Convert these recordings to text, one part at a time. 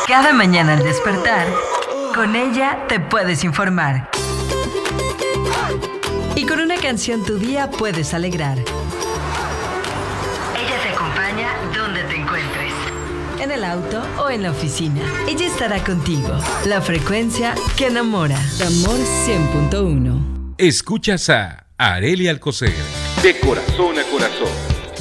Cada mañana al despertar, con ella te puedes informar. Y con una canción tu día puedes alegrar. Ella te acompaña donde te encuentres. En el auto o en la oficina. Ella estará contigo. La frecuencia que enamora. Amor 100.1. Escuchas a Arely Alcocer. De corazón a corazón.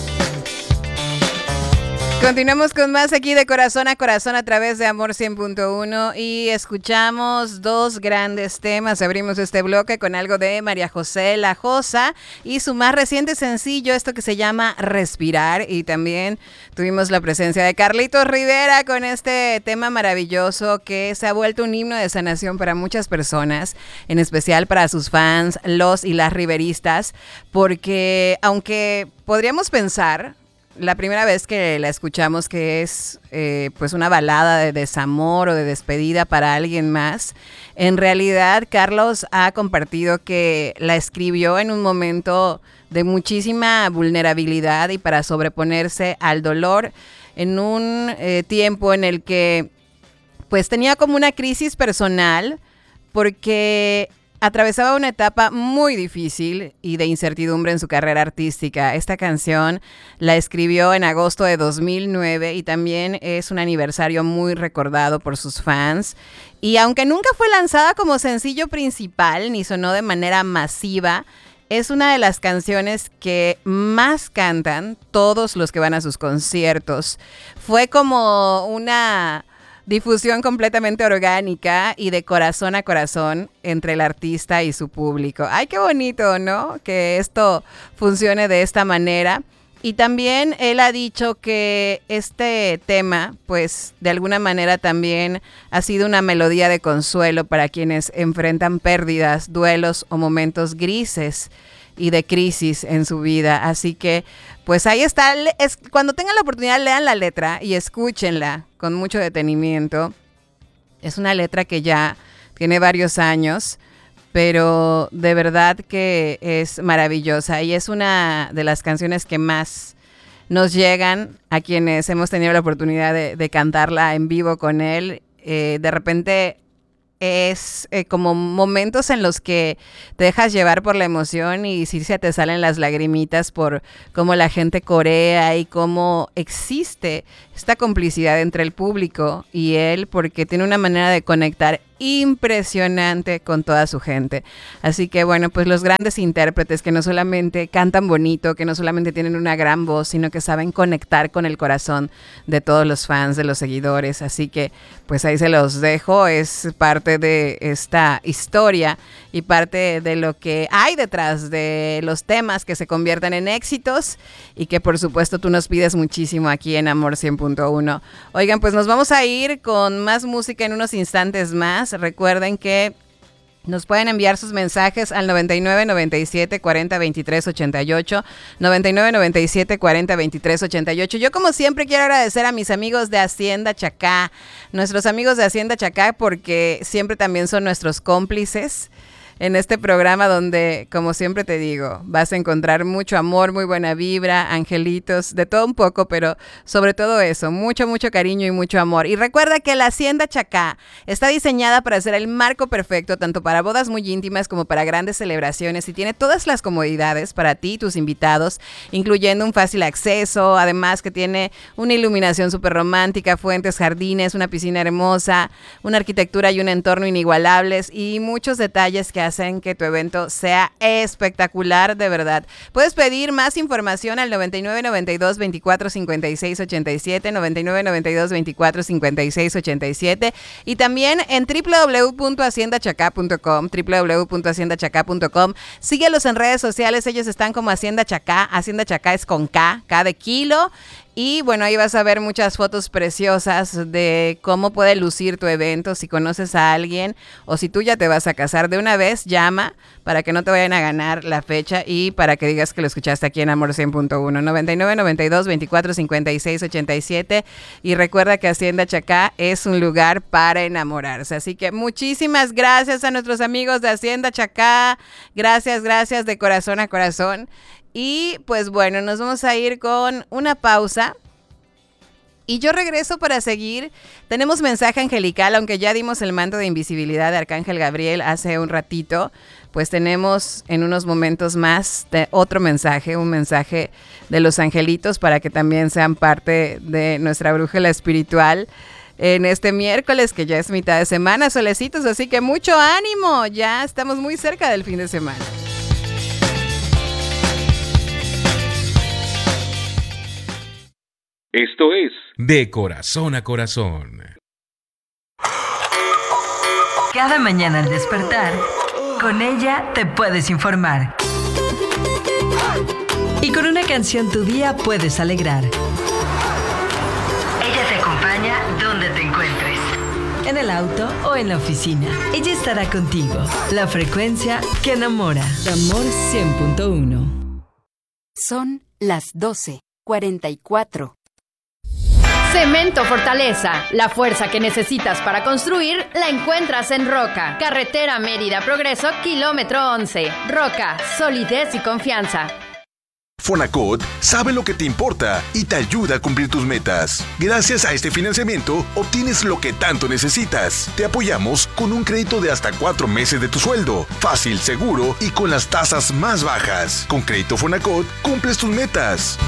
Continuamos con más aquí de Corazón a Corazón a través de Amor 100.1 y escuchamos dos grandes temas. Abrimos este bloque con algo de María José La Josa y su más reciente sencillo, esto que se llama Respirar, y también tuvimos la presencia de Carlitos Rivera con este tema maravilloso que se ha vuelto un himno de sanación para muchas personas, en especial para sus fans, los y las riveristas, porque aunque podríamos pensar la primera vez que la escuchamos que es pues una balada de desamor o de despedida para alguien más, en realidad Carlos ha compartido que la escribió en un momento de muchísima vulnerabilidad y para sobreponerse al dolor en un tiempo en el que pues tenía como una crisis personal porque atravesaba una etapa muy difícil y de incertidumbre en su carrera artística. Esta canción la escribió en agosto de 2009 y también es un aniversario muy recordado por sus fans. Y aunque nunca fue lanzada como sencillo principal ni sonó de manera masiva, es una de las canciones que más cantan todos los que van a sus conciertos. Fue como una difusión completamente orgánica y de corazón a corazón entre el artista y su público. Ay, qué bonito, ¿no? Que esto funcione de esta manera. Y también él ha dicho que este tema, pues de alguna manera también ha sido una melodía de consuelo para quienes enfrentan pérdidas, duelos o momentos grises y de crisis en su vida. Así que pues ahí está. Cuando tengan la oportunidad, lean la letra y escúchenla con mucho detenimiento. Es una letra que ya tiene varios años, pero de verdad que es maravillosa y es una de las canciones que más nos llegan a quienes hemos tenido la oportunidad de cantarla en vivo con él. De repente es como momentos en los que te dejas llevar por la emoción y sí se te salen las lagrimitas por cómo la gente corea y cómo existe esta complicidad entre el público y él, porque tiene una manera de conectar impresionante con toda su gente. Así que bueno, pues los grandes intérpretes que no solamente cantan bonito, que no solamente tienen una gran voz, sino que saben conectar con el corazón de todos los fans, de los seguidores. Así que pues ahí se los dejo, es parte de esta historia y parte de lo que hay detrás de los temas que se convierten en éxitos y que por supuesto tú nos pides muchísimo aquí en Amor 100.1. Oigan, pues nos vamos a ir con más música en unos instantes más. Recuerden que nos pueden enviar sus mensajes al 99 97 40 23 88, 99 97 40 23 88. Yo como siempre quiero agradecer a mis amigos de Hacienda Chacá, nuestros amigos de Hacienda Chacá, porque siempre también son nuestros cómplices en este programa donde, como siempre te digo, vas a encontrar mucho amor, muy buena vibra, angelitos, de todo un poco, pero sobre todo eso, mucho, mucho cariño y mucho amor. Y recuerda que la Hacienda Chacá está diseñada para ser el marco perfecto, tanto para bodas muy íntimas como para grandes celebraciones, y tiene todas las comodidades para ti y tus invitados, incluyendo un fácil acceso, además que tiene una iluminación súper romántica, fuentes, jardines, una piscina hermosa, una arquitectura y un entorno inigualables y muchos detalles que hacen que tu evento sea espectacular, de verdad. Puedes pedir más información al 99 92 24 56 87, 99 92 24 56 87 y también en www.haciendachacá.com, www.haciendachacá.com. Síguelos en redes sociales, ellos están como Hacienda Chacá. Hacienda Chacá es con K de kilo. Y bueno, ahí vas a ver muchas fotos preciosas de cómo puede lucir tu evento. Si conoces a alguien o si tú ya te vas a casar, de una vez llama para que no te vayan a ganar la fecha y para que digas que lo escuchaste aquí en Amor 100.1, 99 92 24 56 87. Y recuerda que Hacienda Chacá es un lugar para enamorarse. Así que muchísimas gracias a nuestros amigos de Hacienda Chacá. Gracias de corazón a corazón. Y pues bueno, nos vamos a ir con una pausa Y yo regreso para seguir. Tenemos mensaje angelical, aunque ya dimos el manto de invisibilidad de Arcángel Gabriel hace un ratito, pues tenemos en unos momentos más otro mensaje, un mensaje de los angelitos para que también sean parte de nuestra brújula espiritual en este miércoles, que ya es mitad de semana, solecitos, así que mucho ánimo, ya estamos muy cerca del fin de semana. Esto es De Corazón a Corazón. Cada mañana al despertar, con ella te puedes informar. Y con una canción tu día puedes alegrar. Ella te acompaña donde te encuentres. En el auto o en la oficina. Ella estará contigo. La frecuencia que enamora. Amor 100.1. Son las 12:44. Cemento Fortaleza. La fuerza que necesitas para construir la encuentras en Roca. Carretera Mérida Progreso, kilómetro 11. Roca, solidez y confianza. Fonacot sabe lo que te importa y te ayuda a cumplir tus metas. Gracias a este financiamiento, obtienes lo que tanto necesitas. Te apoyamos con un crédito de hasta 4 meses de tu sueldo. Fácil, seguro y con las tasas más bajas. Con Crédito Fonacot, cumples tus metas.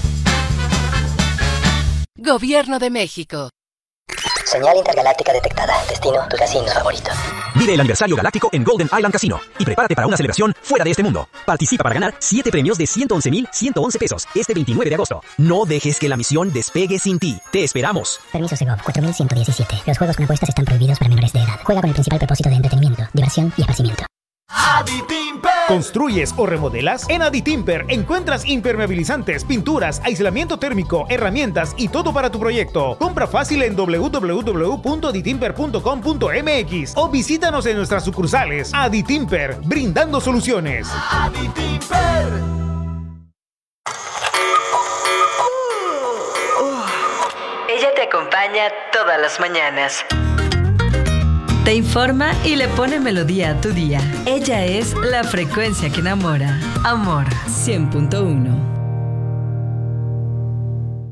Gobierno de México. Señal intergaláctica detectada. Destino, tu casino favorito. Vive el aniversario galáctico en Golden Island Casino y prepárate para una celebración fuera de este mundo. Participa para ganar 7 premios de 111,111 pesos este 29 de agosto. No dejes que la misión despegue sin ti. Te esperamos. Permiso Segov 4117. Los juegos con apuestas están prohibidos para menores de edad. Juega con el principal propósito de entretenimiento, diversión y esparcimiento. Aditimper. ¿Construyes o remodelas? En Aditimper encuentras impermeabilizantes, pinturas, aislamiento térmico, herramientas y todo para tu proyecto. Compra fácil en www.aditimper.com.mx o visítanos en nuestras sucursales. Aditimper, brindando soluciones. Aditimper. Ella te acompaña todas las mañanas. Te informa y le pone melodía a tu día. Ella es la frecuencia que enamora. Amor 100.1.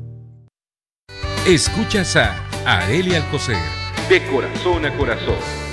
Escuchas a Arely Alcocer, De Corazón a Corazón.